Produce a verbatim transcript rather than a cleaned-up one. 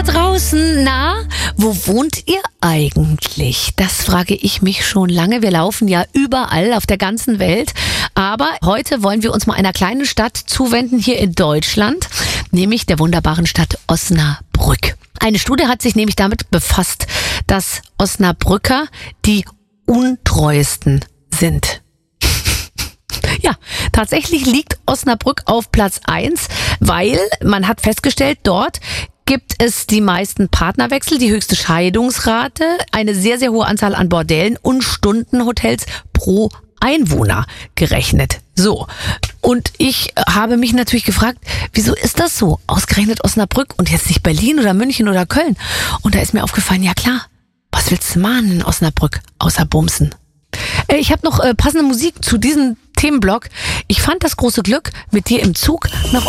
draußen, na, wo wohnt ihr eigentlich? Das frage ich mich schon lange. Wir laufen ja überall auf der ganzen Welt. Aber heute wollen wir uns mal einer kleinen Stadt zuwenden hier in Deutschland, nämlich der wunderbaren Stadt Osnabrück. Eine Studie hat sich nämlich damit befasst, dass Osnabrücker die untreuesten sind. Ja, tatsächlich liegt Osnabrück auf Platz eins, weil man hat festgestellt, dort gibt es die meisten Partnerwechsel, die höchste Scheidungsrate, eine sehr, sehr hohe Anzahl an Bordellen und Stundenhotels pro Einwohner gerechnet. So, und ich habe mich natürlich gefragt, wieso ist das so? Ausgerechnet Osnabrück und jetzt nicht Berlin oder München oder Köln. Und da ist mir aufgefallen, ja klar, was willst du machen in Osnabrück außer Bumsen? Ich habe noch äh, passende Musik zu diesem Themenblock. Ich fand das große Glück mit dir im Zug nach